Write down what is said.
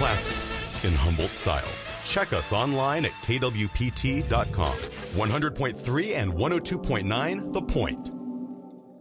classics in Humboldt style. Check us online at kwpt.com. 100.3 and 102.9 The Point.